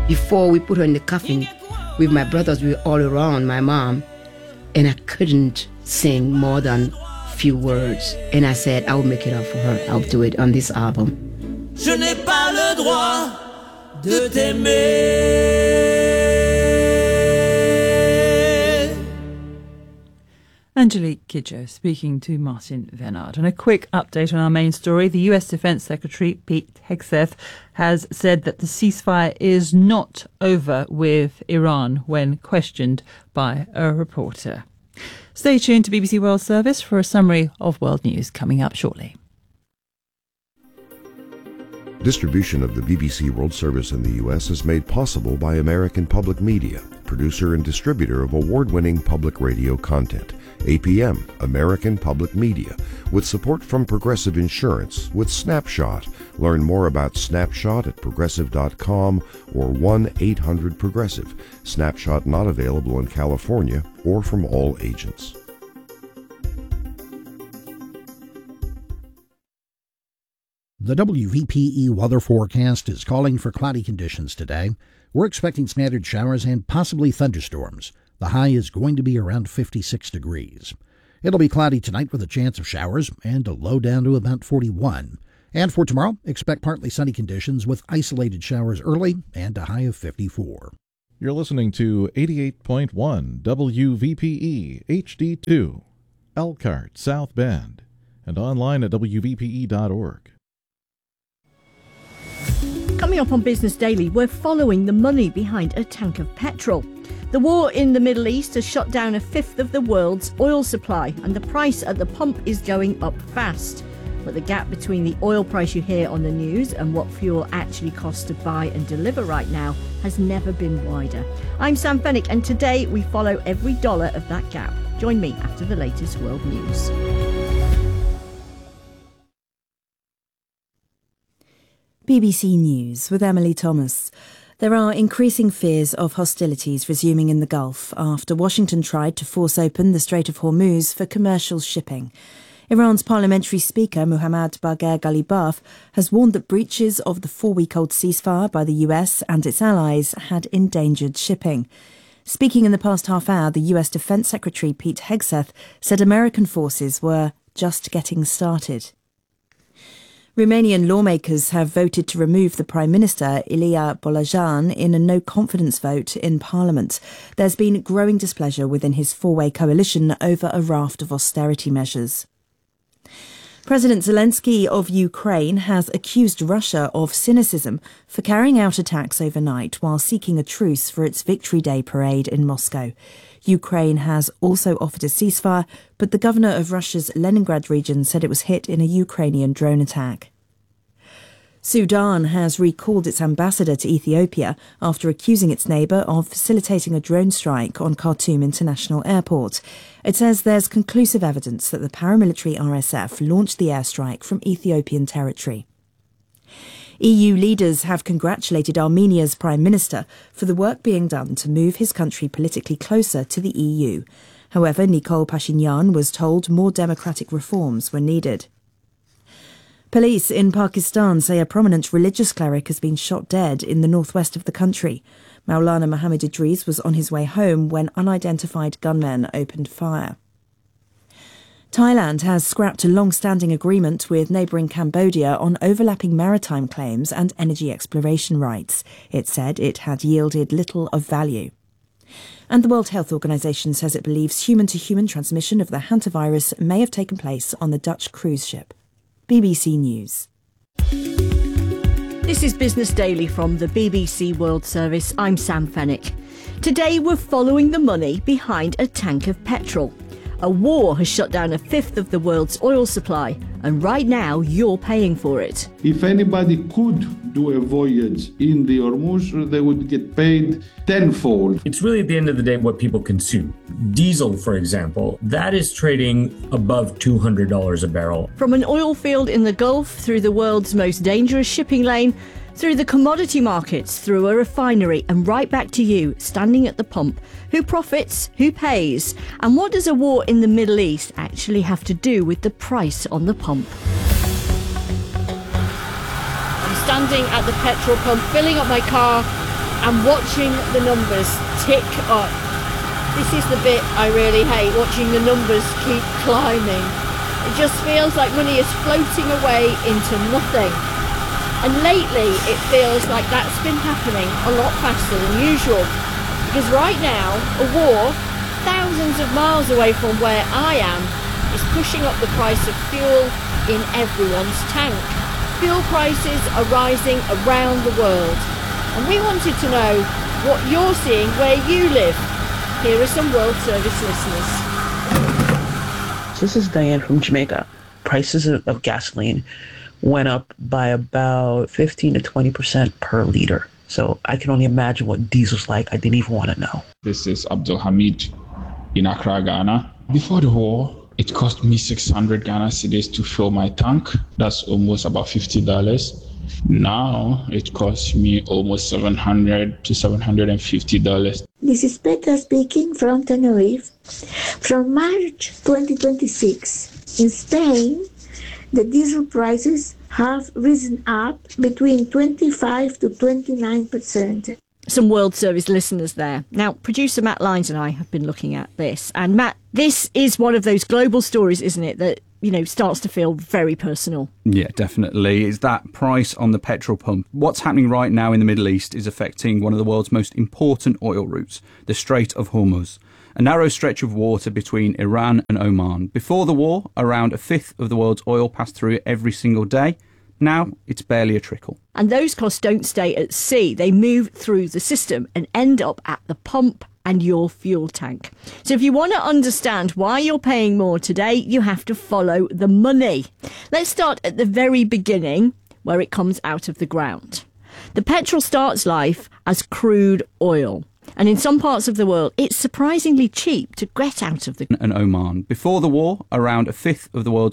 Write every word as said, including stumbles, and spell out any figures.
Before we put her in the coffin, with my brothers, we were all around my mom, and I couldn't sing more than few words. And I said, I will make it up for her. I'll do it on this album. Je n'ai pas le droit de t'aimer. Angelique Kidjo speaking to Martin Venard. And a quick update on our main story. The U S Defense Secretary Pete Hegseth has said that the ceasefire is not over with Iran when questioned by a reporter. Stay tuned to B B C World Service for a summary of world news coming up shortly. Distribution of the B B C World Service in the U S is made possible by American Public Media, producer and distributor of award-winning public radio content. A P M, American Public Media, with support from Progressive Insurance with Snapshot. Learn more about Snapshot at progressive dot com or one eight hundred progressive. Snapshot not available in California or from all agents. The W V P E weather forecast is calling for cloudy conditions today. We're expecting scattered showers and possibly thunderstorms. The high is going to be around fifty-six degrees. It'll be cloudy tonight with a chance of showers and a low down to about forty-one. And for tomorrow, expect partly sunny conditions with isolated showers early and a high of fifty-four. You're listening to eighty-eight point one W V P E H D two, Elkhart, South Bend, and online at W V P E dot org. Coming up on Business Daily, we're following the money behind a tank of petrol. The war in the Middle East has shut down a fifth of the world's oil supply, and the price at the pump is going up fast. But the gap between the oil price you hear on the news and what fuel actually costs to buy and deliver right now has never been wider. I'm Sam Fennick, and today we follow every dollar of that gap. Join me after the latest world news. B B C News with Emily Thomas. There are increasing fears of hostilities resuming in the Gulf after Washington tried to force open the Strait of Hormuz for commercial shipping. Iran's parliamentary speaker, Mohammad Bagher Ghalibaf, has warned that breaches of the four-week-old ceasefire by the U S and its allies had endangered shipping. Speaking in the past half hour, the U S Defense Secretary Pete Hegseth said American forces were just getting started. Romanian lawmakers have voted to remove the Prime Minister, Ilie Bolajan, in a no-confidence vote in Parliament. There's been growing displeasure within his four-way coalition over a raft of austerity measures. President Zelensky of Ukraine has accused Russia of cynicism for carrying out attacks overnight while seeking a truce for its Victory Day parade in Moscow. Ukraine has also offered a ceasefire, but the governor of Russia's Leningrad region said it was hit in a Ukrainian drone attack. Sudan has recalled its ambassador to Ethiopia after accusing its neighbour of facilitating a drone strike on Khartoum International Airport. It says there's conclusive evidence that the paramilitary R S F launched the airstrike from Ethiopian territory. E U leaders have congratulated Armenia's Prime Minister for the work being done to move his country politically closer to the E U. However, Nikol Pashinyan was told more democratic reforms were needed. Police in Pakistan say a prominent religious cleric has been shot dead in the northwest of the country. Maulana Mohammed Idris was on his way home when unidentified gunmen opened fire. Thailand has scrapped a long-standing agreement with neighbouring Cambodia on overlapping maritime claims and energy exploration rights. It said it had yielded little of value. And the World Health Organization says it believes human-to-human transmission of the hantavirus may have taken place on the Dutch cruise ship. B B C News. This is Business Daily from the B B C World Service. I'm Sam Fennick. Today we're following the money behind a tank of petrol. A war has shut down a fifth of the world's oil supply, and right now you're paying for it. If anybody could do a voyage in the Hormuz, they would get paid tenfold. It's really at the end of the day what people consume. Diesel, for example, that is trading above two hundred dollars a barrel. From an oil field in the Gulf, through the world's most dangerous shipping lane, through the commodity markets, through a refinery, and right back to you, standing at the pump. Who profits? Who pays? And what does a war in the Middle East actually have to do with the price on the pump? I'm standing at the petrol pump, filling up my car, and watching the numbers tick up. This is the bit I really hate, watching the numbers keep climbing. It just feels like money is floating away into nothing. And lately it feels like that's been happening a lot faster than usual. Because right now, a war, thousands of miles away from where I am, is pushing up the price of fuel in everyone's tank. Fuel prices are rising around the world. And we wanted to know what you're seeing where you live. Here are some World Service listeners. This is Diane from Jamaica. Prices of, of gasoline went up by about fifteen to twenty percent per liter. So I can only imagine what diesel's like. I didn't even want to know. This is Abdul Hamid in Accra, Ghana. Before the war, it cost me six hundred Ghana cedis to fill my tank. That's almost about fifty dollars. Now it costs me almost seven hundred to seven hundred fifty dollars. This is Petra speaking from Tenerife. From March twenty twenty-six, in Spain, the diesel prices have risen up between twenty-five to twenty-nine percent. Some World Service listeners there. Now, producer Matt Lyons and I have been looking at this. And Matt, this is one of those global stories, isn't it, that, you know, starts to feel very personal. Yeah, definitely. It's that price on the petrol pump. What's happening right now in the Middle East is affecting one of the world's most important oil routes, the Strait of Hormuz, a narrow stretch of water between Iran and Oman. Before the war, around a fifth of the world's oil passed through it every single day. Now, it's barely a trickle. And those costs don't stay at sea. They move through the system and end up at the pump and your fuel tank. So if you want to understand why you're paying more today, you have to follow the money. Let's start at the very beginning, where it comes out of the ground. The petrol starts life as crude oil. And in some parts of the world, it's surprisingly cheap to get out of the... And Oman. Before the war, around a fifth of the world's